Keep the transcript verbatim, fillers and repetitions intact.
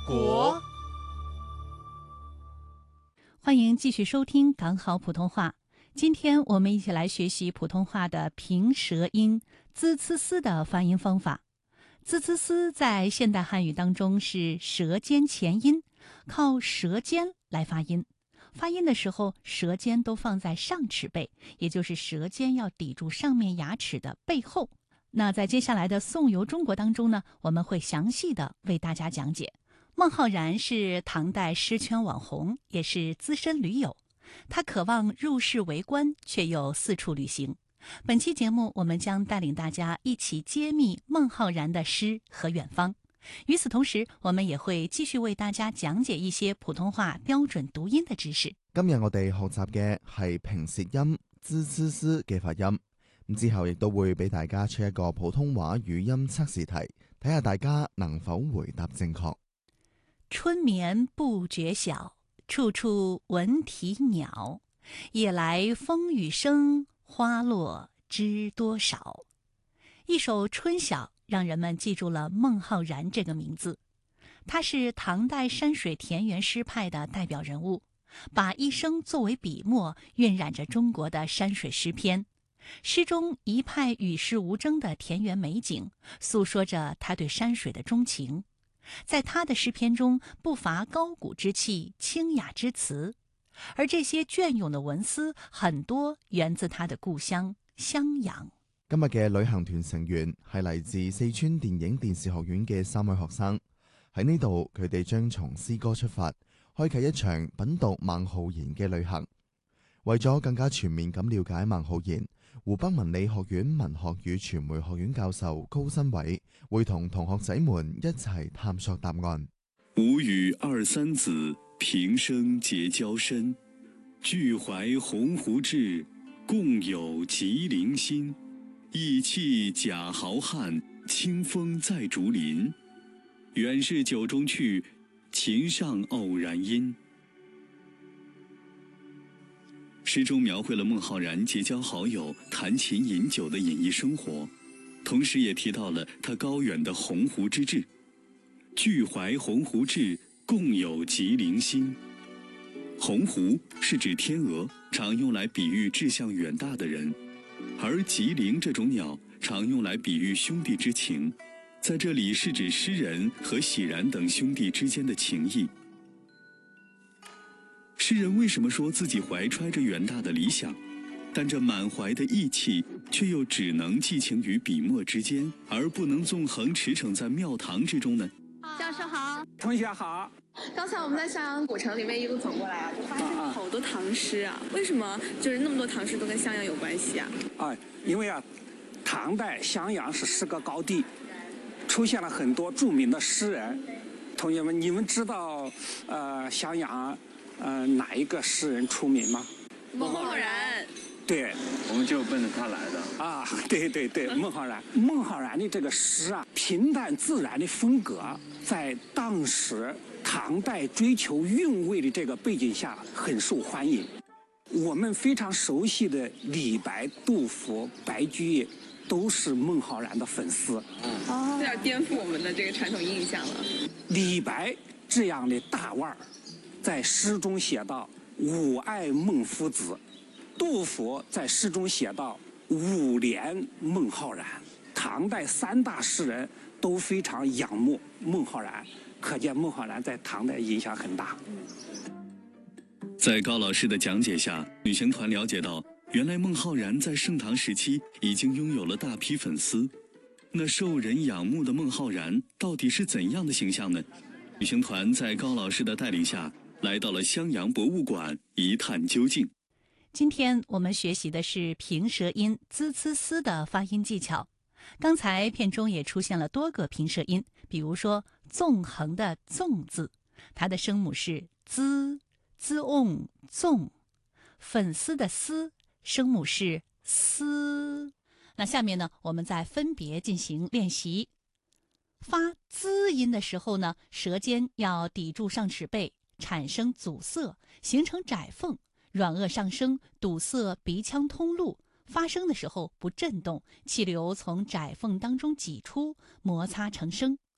国。 欢迎继续收听港好普通话。今天我们一起来学习普通话的平舌音滋呲丝的发音方法。滋呲丝在现代汉语当中是舌尖前音，靠舌尖来发音。发音的时候，舌尖都放在上齿背，也就是舌尖要抵住上面牙齿的背后。那在接下来的颂游中国当中呢，我们会详细的为大家讲解。孟浩然是唐代诗圈网红，也是资深驴友。他渴望入仕为官，却又四处旅行。本期节目，我们将带領大家一起揭秘孟浩然的詩和遠方。與此同時，我們也會繼續為大家講解一些普通話標準讀音的知識。 今日我哋學習嘅係平舌音滋呲絲嘅發音，咁之後亦都會俾大家出一個普通話語音測試題，睇下大家能否回答正確。 春眠不覺曉，處處聞啼鳥。夜來風雨聲，花落知多少。一首春曉讓人們記住了孟浩然這個名字。他是唐代山水田園詩派的代表人物，把一生作為筆墨，暈染着中國的山水詩篇。詩中一派與世無爭的田園美景，訴說着他對山水的鍾情。在他的詩篇中不乏高古之氣、清雅之詞，而這些雋永的文思很多源自他的故鄉襄陽。 今日嘅旅行團成員係嚟自四川電影電視學院嘅三位學生，喺呢度佢哋將從詩歌出發，開啟一場品讀孟浩然嘅旅行。為咗更加全面咁了解孟浩然，湖北文理學院文學與傳媒學院教授高新偉會同同學仔們一齊探索答案。 吾與二三子，平生結交深。俱懷鴻鵠志，共有吉林心。意氣假豪漢，清風在竹林。遠是酒中趣，琴上偶然音。詩中描繪了孟浩然結交好友、彈琴飲酒的隱逸生活，同時也提到了他高遠的鴻鵠之志。俱懷鴻鵠志，共有吉林心。鴻鵠是指天鵝，常用來比喻志向遠大的人，而吉林這種鳥常用來比喻兄弟之情，在這裡是指詩人和喜然等兄弟之間的情誼。詩人為什麼說自己懷揣着遠大的理想，但這滿懷的意氣卻又只能寄情於筆墨之間，而不能縱橫馳騁在廟堂之中呢？ 教授好， 同學好。 剛才我們在襄陽古城裡面一路走過來啊，就發現好多唐詩啊。為什麼就是那麼多唐詩都跟襄陽有關係啊？ 啊，因為啊，唐代襄陽是詩歌高地，出現了很多著名的詩人。同學們，你們知道呃襄陽呃哪一個詩人出名嗎？ 孟浩然。 對， 我們就奔着他來的啊！對對對，孟浩然，孟浩然的這個詩啊，平淡自然的風格，在當時唐代追求韻味的這個背景下，很受歡迎。我們非常熟悉的李白、杜甫、白居易，都是孟浩然的粉絲。 哦，有點顛覆我們的這個傳統印象了。 李白這樣的大腕兒，在詩中寫道：“吾愛孟夫子。”杜甫在詩中寫道：“吾憐孟浩然。”唐代三大詩人都非常仰慕孟浩然，可見孟浩然在唐代影響很大。 在高老師的講解下，旅行團了解到，原來孟浩然在盛唐時期已經擁有了大批粉絲。那受人仰慕的孟浩然到底是怎樣的形象呢？旅行團在高老師的帶領下，來到了襄陽博物館，一探究竟。 今天我們學習的是平舌音滋呲絲的發音技巧。剛才片中也出現了多個平舌音，比如說縱橫的縱字，它的聲母是滋、滋翁、縱；粉絲的絲，聲母是絲。那下面呢，我們再分別進行練習。發滋音的時候呢，舌尖要抵住上齒背，產生阻塞，形成窄縫。軟腭上升，堵塞鼻腔通路，發聲的時候不震動，氣流從窄縫當中擠出，摩擦成聲。